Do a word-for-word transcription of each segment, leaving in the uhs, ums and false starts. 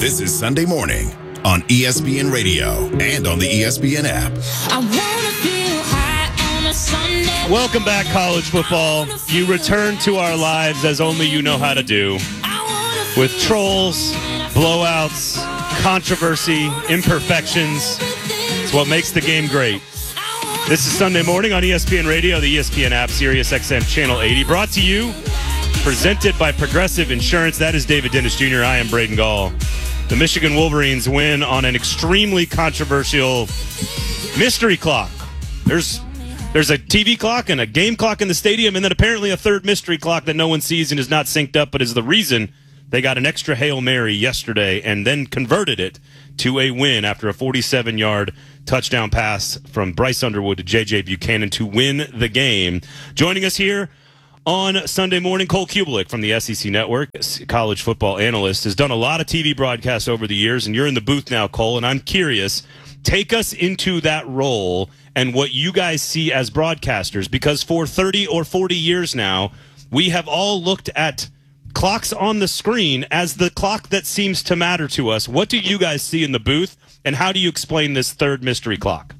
This is Sunday Morning on E S P N Radio and on the E S P N app. I wanna feel high on a Sunday. Welcome back, college football. You return to our lives as only you know how to do, with trolls, blowouts, controversy, imperfections. It's what makes the game great. This is Sunday Morning on E S P N Radio, the E S P N app, Sirius X M Channel eighty. Brought to you, presented by Progressive Insurance. That is David Dennis Junior I am Braden Gall. The Michigan Wolverines win on an extremely controversial mystery clock. There's there's a T V clock and a game clock in the stadium, and then apparently a third mystery clock that no one sees and is not synced up, but is the reason they got an extra Hail Mary yesterday and then converted it to a win after a forty-seven-yard touchdown pass from Bryce Underwood to J J Buchanan to win the game. Joining us here on Sunday Morning, Cole Kubelik from the S E C Network, college football analyst, has done a lot of T V broadcasts over the years, and you're in the booth now, Cole, and I'm curious, take us into that role and what you guys see as broadcasters, because for thirty or forty years now, we have all looked at clocks on the screen as the clock that seems to matter to us. What do you guys see in the booth, and how do you explain this third mystery clock?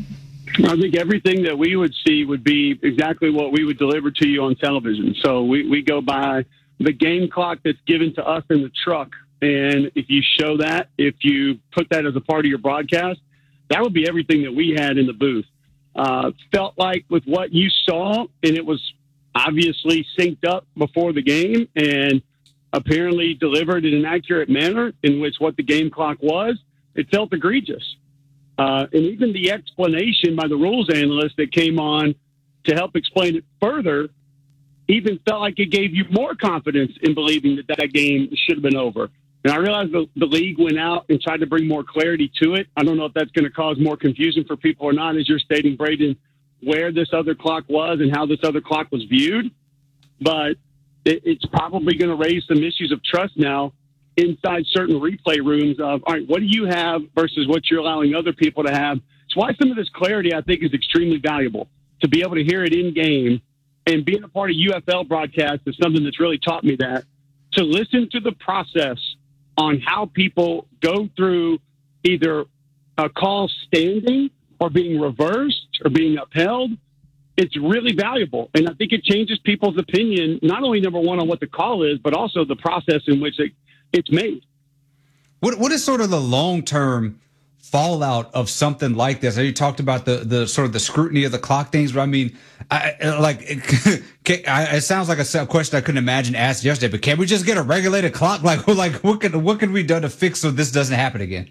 I think everything that we would see would be exactly what we would deliver to you on television. So we, we go by the game clock that's given to us in the truck. And if you show that, if you put that as a part of your broadcast, that would be everything that we had in the booth. Uh, felt like with what you saw, and it was obviously synced up before the game and apparently delivered in an accurate manner in which what the game clock was, it felt egregious. Uh, and even the explanation by the rules analyst that came on to help explain it further even felt like it gave you more confidence in believing that that game should have been over. And I realize the, the league went out and tried to bring more clarity to it. I don't know if that's going to cause more confusion for people or not, as you're stating, Braden, where this other clock was and how this other clock was viewed. But it, it's probably going to raise some issues of trust now inside certain replay rooms of, all right, what do you have versus what you're allowing other people to have? It's why some of this clarity, I think, is extremely valuable. To be able to hear it in game, and being a part of U F L broadcast is something that's really taught me that. To listen to the process on how people go through either a call standing or being reversed or being upheld, it's really valuable. And I think it changes people's opinion, not only, number one, on what the call is, but also the process in which it it's made. What what is sort of the long-term fallout of something like this? You talked about the the sort of the scrutiny of the clock things, but I mean, I, like it, it sounds like a question I couldn't imagine asked yesterday. But can we just get a regulated clock? Like, like what can what can we do to fix so this doesn't happen again?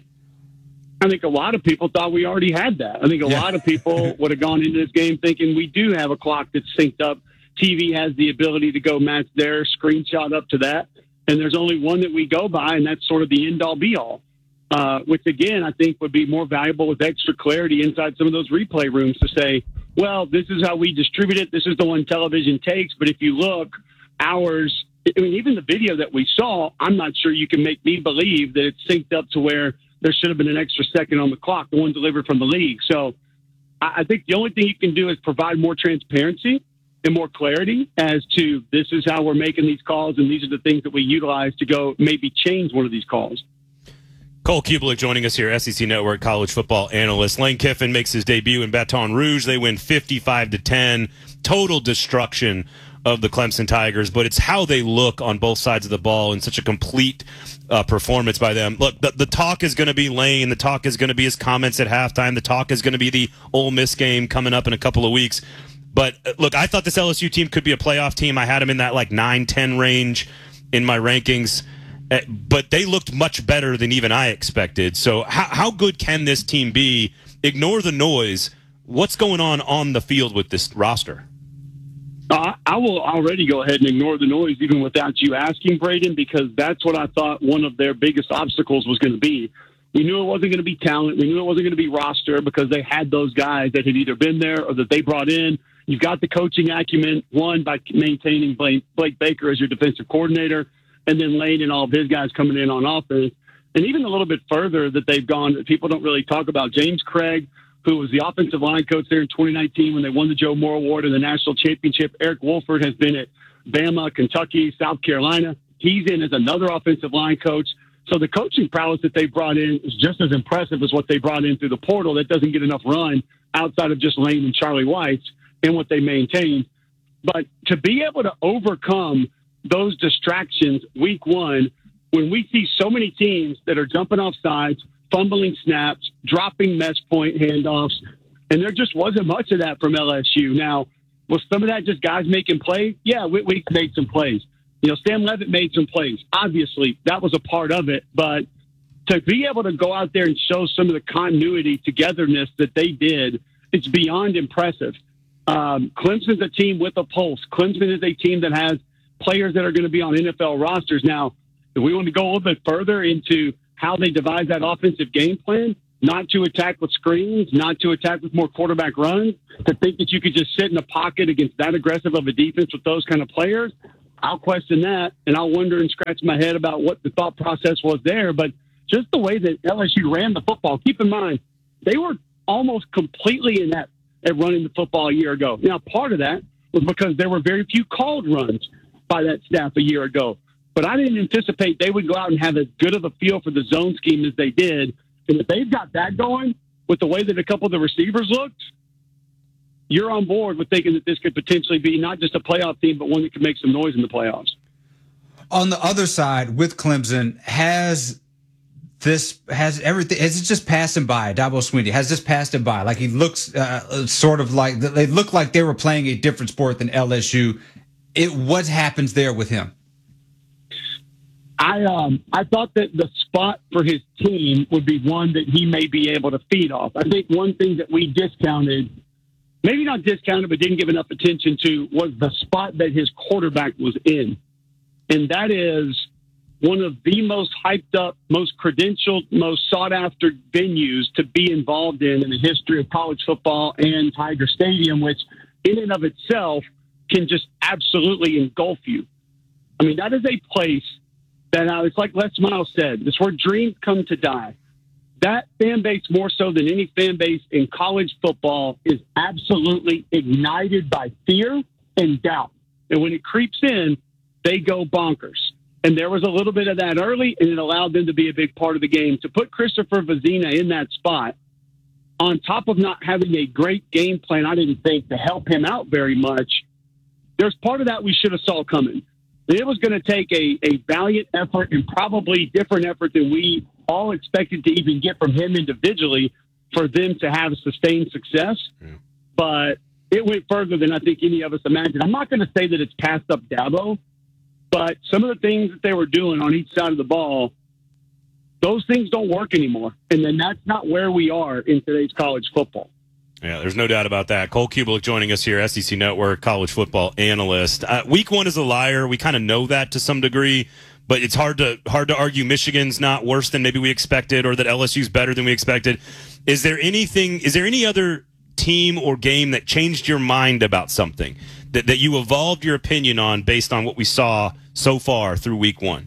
I think a lot of people thought we already had that. I think a yeah. lot of people would have gone into this game thinking we do have a clock that's synced up. T V has the ability to go match their screenshot up to that. And there's only one that we go by, and that's sort of the end-all, be-all, uh, which, again, I think would be more valuable with extra clarity inside some of those replay rooms to say, well, this is how we distribute it. This is the one television takes. But if you look, ours, I mean, even the video that we saw, I'm not sure you can make me believe that it's synced up to where there should have been an extra second on the clock, the one delivered from the league. So I, I think the only thing you can do is provide more transparency and more clarity as to this is how we're making these calls, and these are the things that we utilize to go maybe change one of these calls. Cole Kubelik joining us here, S E C Network college football analyst. Lane Kiffin makes his debut in Baton Rouge. They win fifty-five to ten. Total destruction of the Clemson Tigers, but it's how they look on both sides of the ball in such a complete uh, performance by them. Look, the, the talk is going to be Lane. The talk is going to be his comments at halftime. The talk is going to be the Ole Miss game coming up in a couple of weeks. But, look, I thought this L S U team could be a playoff team. I had them in that, like, nine ten range in my rankings. But they looked much better than even I expected. So how, how good can this team be? Ignore the noise. What's going on on the field with this roster? Uh, I will already go ahead and ignore the noise even without you asking, Braden, because that's what I thought one of their biggest obstacles was going to be. We knew it wasn't going to be talent. We knew it wasn't going to be roster because they had those guys that had either been there or that they brought in. You've got the coaching acumen, one, by maintaining Blake, Blake Baker as your defensive coordinator, and then Lane and all of his guys coming in on offense. And even a little bit further that they've gone, that people don't really talk about, James Craig, who was the offensive line coach there in twenty nineteen when they won the Joe Moore Award and the national championship. Eric Wolford has been at Bama, Kentucky, South Carolina. He's in as another offensive line coach. So the coaching prowess that they brought in is just as impressive as what they brought in through the portal that doesn't get enough run outside of just Lane and Charlie White's and what they maintained. But to be able to overcome those distractions week one, when we see so many teams that are jumping off sides, fumbling snaps, dropping mesh point handoffs, and there just wasn't much of that from L S U. Now, was some of that just guys making plays? Yeah, we, we made some plays. You know, Sam Levitt made some plays. Obviously, that was a part of it. But to be able to go out there and show some of the continuity, togetherness that they did, it's beyond impressive. Um, Clemson's a team with a pulse. Clemson is a team that has players that are going to be on N F L rosters. Now, if we want to go a little bit further into how they devise that offensive game plan, not to attack with screens, not to attack with more quarterback runs, to think that you could just sit in a pocket against that aggressive of a defense with those kind of players, I'll question that, and I'll wonder and scratch my head about what the thought process was there. But just the way that L S U ran the football, keep in mind, they were almost completely inept at running the football a year ago. Now, part of that was because there were very few called runs by that staff a year ago. But I didn't anticipate they would go out and have as good of a feel for the zone scheme as they did. And if they've got that going with the way that a couple of the receivers looked, you're on board with thinking that this could potentially be not just a playoff team, but one that could make some noise in the playoffs. On the other side, with Clemson, has this has everything? Has it just passed him by? Dabo Swinney has this passed him by? Like he looks uh, sort of like they look like they were playing a different sport than L S U. It what happens there with him? I um I thought that the spot for his team would be one that he may be able to feed off. I think one thing that we discounted, maybe not discounted, but didn't give enough attention to, was the spot that his quarterback was in. And that is one of the most hyped up, most credentialed, most sought after venues to be involved in in the history of college football and Tiger Stadium, which in and of itself can just absolutely engulf you. I mean, that is a place that uh, it's like Les Miles said, it's where dreams come to die. That fan base, more so than any fan base in college football, is absolutely ignited by fear and doubt. And when it creeps in, they go bonkers. And there was a little bit of that early, and it allowed them to be a big part of the game. To put Christopher Vazina in that spot, on top of not having a great game plan, I didn't think, to help him out very much, there's part of that we should have saw coming. It was going to take a, a valiant effort and probably different effort than we all expected to even get from him individually for them to have sustained success. Yeah. But it went further than I think any of us imagined. I'm not going to say that it's passed up Dabo, but some of the things that they were doing on each side of the ball, those things don't work anymore. And then that's not where we are in today's college football. Yeah, there's no doubt about that. Cole Cubelic joining us here, S E C Network college football analyst. Uh, week one is a liar. We kind of know that to some degree, but it's hard to hard to argue Michigan's not worse than maybe we expected, or that L S U's better than we expected. Is there anything? Is there any other team or game that changed your mind about something that that you evolved your opinion on based on what we saw so far through week one?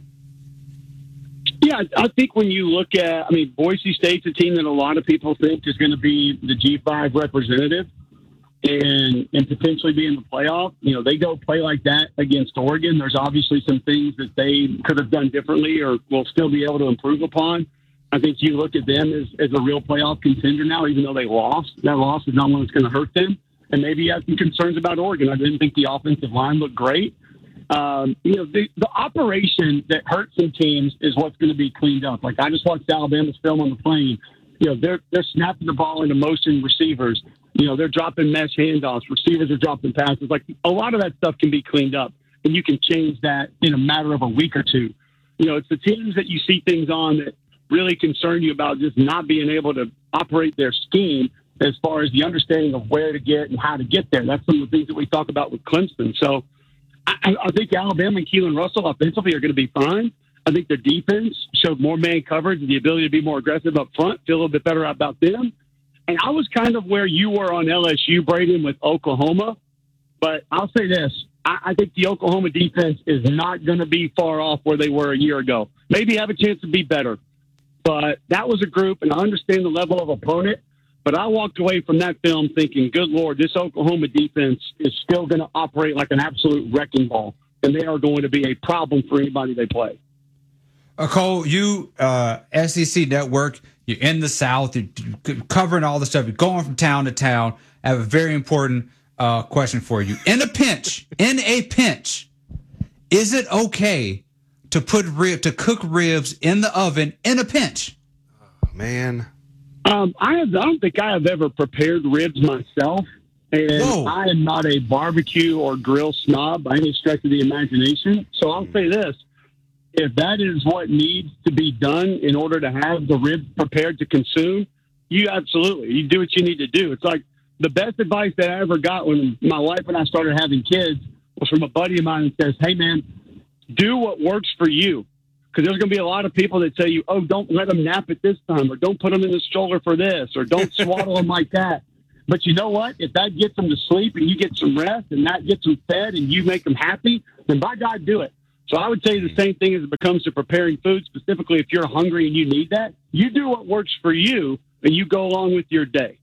Yeah, I think when you look at, I mean, Boise State's a team that a lot of people think is going to be the G five representative and and potentially be in the playoff. You know, they go play like that against Oregon. There's obviously some things that they could have done differently or will still be able to improve upon. I think you look at them as, as a real playoff contender now, even though they lost. That loss is not one that's going to hurt them. And maybe you have some concerns about Oregon. I didn't think the offensive line looked great. Um, you know, the, the operation that hurts some teams is what's going to be cleaned up. Like I just watched Alabama's film on the plane. You know, they're they're snapping the ball into motion receivers. You know, they're dropping mesh handoffs. Receivers are dropping passes. Like a lot of that stuff can be cleaned up, and you can change that in a matter of a week or two. You know, it's the teams that you see things on that really concern you about just not being able to operate their scheme as far as the understanding of where to get and how to get there. That's some of the things that we talk about with Clemson. So I, I think Alabama and Keelan Russell offensively are going to be fine. I think their defense showed more man coverage and the ability to be more aggressive up front, feel a little bit better about them. And I was kind of where you were on L S U, Braden, with Oklahoma. But I'll say this. I, I think the Oklahoma defense is not going to be far off where they were a year ago. Maybe have a chance to be better. But that was a group, and I understand the level of opponent. But I walked away from that film thinking, good Lord, this Oklahoma defense is still going to operate like an absolute wrecking ball, and they are going to be a problem for anybody they play. Uh, Cole, you, uh, S E C Network, you're in the South, you're covering all this stuff, you're going from town to town. I have a very important uh, question for you. In a pinch, in a pinch, is it okay to put rib to cook ribs in the oven in a pinch? Oh, man. Um, I, have, I don't think I have ever prepared ribs myself, and Whoa. I am not a barbecue or grill snob by any stretch of the imagination. So I'll say this. If that is what needs to be done in order to have the ribs prepared to consume, you absolutely, you do what you need to do. It's like the best advice that I ever got when my wife and I started having kids was from a buddy of mine that says, hey, man, do what works for you. Because there's going to be a lot of people that tell you, oh, don't let them nap at this time, or don't put them in the stroller for this, or don't swaddle them like that. But you know what? If that gets them to sleep and you get some rest and that gets them fed and you make them happy, then by God, do it. So I would say the same thing as it comes to preparing food, specifically if you're hungry and you need that. You do what works for you, and you go along with your day.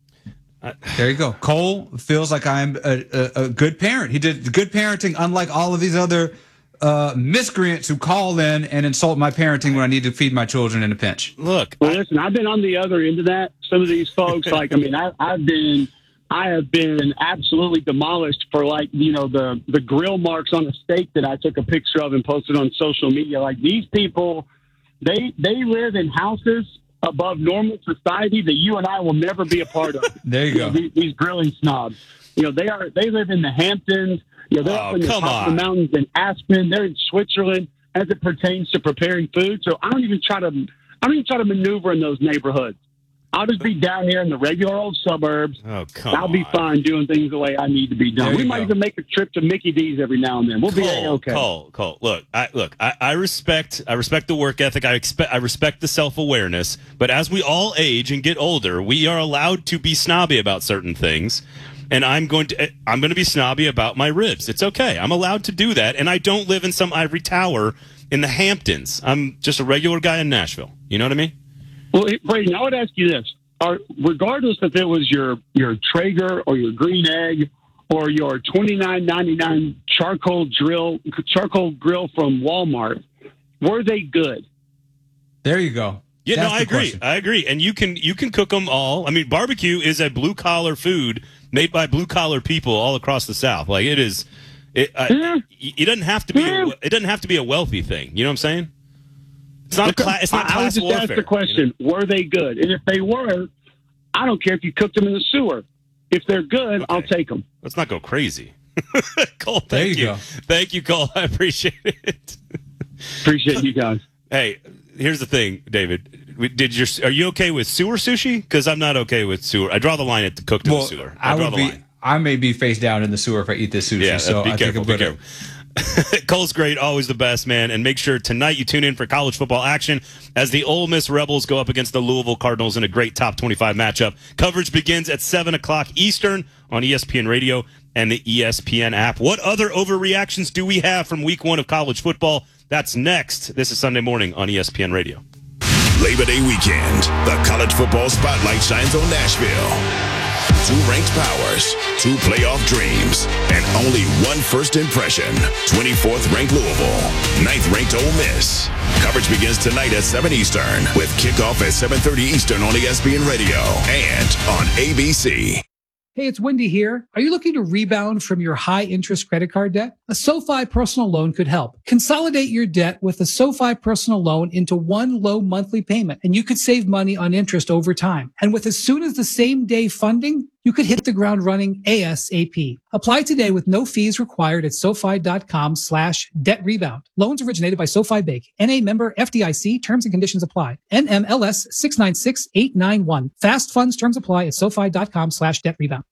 There you go. Cole feels like I'm a, a, a good parent. He did good parenting, unlike all of these other uh, miscreants who call in and insult my parenting when I need to feed my children in a pinch. Look. Well, listen, I've been on the other end of that. Some of these folks, like, I mean, I, I've been... I have been absolutely demolished for, like, you know, the, the grill marks on a steak that I took a picture of and posted on social media. Like, these people, they they live in houses above normal society that you and I will never be a part of. There you go. You know, these, these grilling snobs. You know, they are they live in the Hamptons. You know, they're Oh, up in the come top of the on. mountains in Aspen. They're in Switzerland as it pertains to preparing food. So I don't even try to I don't even try to maneuver in those neighborhoods. I'll just be down here in the regular old suburbs. Oh, come I'll be on. fine doing things the way I need to be done. There We you might go. even make a trip to Mickey D's every now and then. We'll be Cole, okay. Cole, Cole. Look, I look. I, I respect. I respect the work ethic. I expect. I respect the self awareness. But as we all age and get older, we are allowed to be snobby about certain things. And I'm going to. I'm going to be snobby about my ribs. It's okay. I'm allowed to do that. And I don't live in some ivory tower in the Hamptons. I'm just a regular guy in Nashville. You know what I mean? Well, Brayden, I would ask you this. Are, regardless if it was your, your Traeger or your Green Egg or your twenty-nine ninety-nine charcoal drill charcoal grill from Walmart, were they good? There you go. Yeah, That's no, I the agree. question. I agree. And you can you can cook them all. I mean, barbecue is a blue collar food made by blue collar people all across the South. Like it is. It uh, Yeah. it doesn't have to be. A, Yeah. it doesn't have to be a wealthy thing. You know what I'm saying? It's not. A cla- it's not I, I would class just warfare. ask the question, you know? were they good? And if they were, I don't care if you cooked them in the sewer. If they're good, I'll take them. Let's not go crazy. Cole, thank There you you. go. Thank you, Cole. I appreciate it. Appreciate you guys. Hey, here's the thing, David. We- Did your are you okay with sewer sushi? Because I'm not okay with sewer. I draw the line at the cooked in Well, the sewer. I, I draw would the be. line. I may be face down in the sewer if I eat this sushi. Yeah, so be I careful. think Be I'm gonna. careful. Cole's great, always the best, man. And make sure tonight you tune in for college football action as the Ole Miss Rebels go up against the Louisville Cardinals in a great top twenty-five matchup. Coverage begins at seven o'clock Eastern on E S P N Radio and the E S P N app. What other overreactions do we have from week one of college football? That's next. This is Sunday morning on E S P N Radio. Labor Day weekend, the college football spotlight shines on Nashville. Two ranked powers, two playoff dreams, and only one first impression. twenty-fourth ranked Louisville, ninth ranked Ole Miss. Coverage begins tonight at seven Eastern with kickoff at seven thirty Eastern on E S P N Radio and on A B C. Hey, it's Wendy here. Are you looking to rebound from your high interest credit card debt? A SoFi personal loan could help. Consolidate your debt with a SoFi personal loan into one low monthly payment, and you could save money on interest over time. And with as soon as the same day funding, you could hit the ground running ASAP. Apply today with no fees required at SoFi.com slash debt rebound. Loans originated by SoFi Bank. N A member F D I C. Terms and conditions apply. N M L S six nine six eight nine one. Fast funds terms apply at SoFi.com slash debt rebound.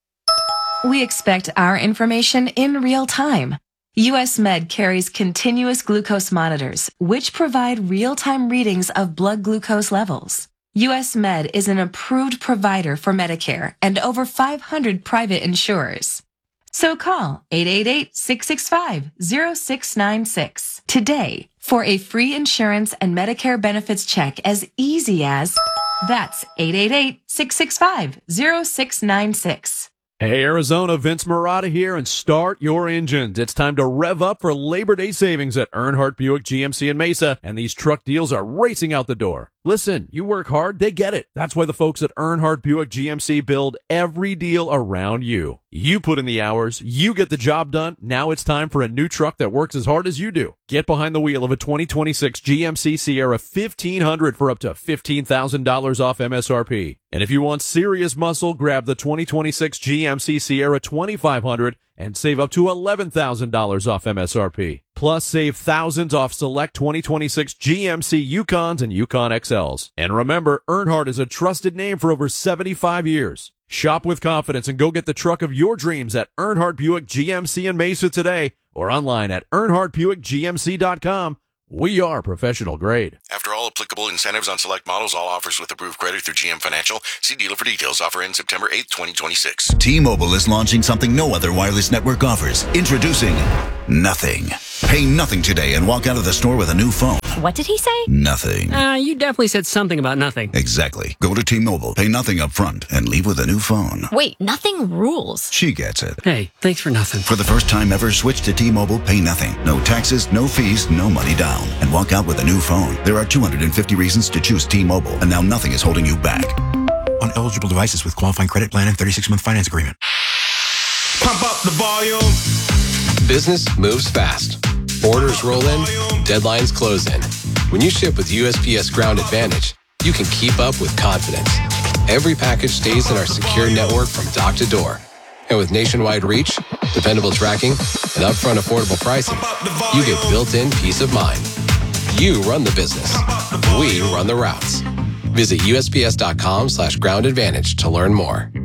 We expect our information in real time. U S Med carries continuous glucose monitors, which provide real-time readings of blood glucose levels. U S Med is an approved provider for Medicare and over five hundred private insurers. So call eight eight eight, six six five, zero six nine six today for a free insurance and Medicare benefits check as easy as that's eight eight eight, six six five, zero six nine six. Hey, Arizona, Vince Murata here, and start your engines. It's time to rev up for Labor Day savings at Earnhardt Buick G M C in Mesa, and these truck deals are racing out the door. Listen, you work hard, they get it. That's why the folks at Earnhardt Buick G M C build every deal around you. You put in the hours, you get the job done. Now it's time for a new truck that works as hard as you do. Get behind the wheel of a twenty twenty-six G M C Sierra fifteen hundred for up to fifteen thousand dollars off M S R P. And if you want serious muscle, grab the twenty twenty-six G M C Sierra twenty-five hundred and save up to eleven thousand dollars off M S R P. Plus, save thousands off select twenty twenty-six G M C Yukons and Yukon X Ls. And remember, Earnhardt is a trusted name for over seventy-five years. Shop with confidence and go get the truck of your dreams at Earnhardt Buick G M C in Mesa today or online at earnhardt buick g m c dot com. We are professional grade. After all applicable incentives on select models, all offers with approved credit through G M Financial. See dealer for details. Offer ends September eighth, twenty twenty-six. T-Mobile is launching something no other wireless network offers. Introducing Nothing. Pay nothing today and walk out of the store with a new phone. What did he say? Nothing. Uh, you definitely said something about nothing. Exactly. Go to T-Mobile, pay nothing up front, and leave with a new phone. Wait, nothing rules. She gets it. Hey, thanks for nothing. For the first time ever, switch to T-Mobile, pay nothing. No taxes, no fees, no money down. And walk out with a new phone. There are two hundred fifty reasons to choose T-Mobile, and now nothing is holding you back. On eligible devices with qualifying credit plan and thirty-six month finance agreement. Pump up the volume. Business moves fast. Orders roll in, deadlines close in. When you ship with U S P S Ground Advantage, you can keep up with confidence. Every package stays in our secure network from dock to door. And with nationwide reach, dependable tracking, and upfront affordable pricing, you get built-in peace of mind. You run the business. We run the routes. Visit U S P S dot com slash ground advantage to learn more.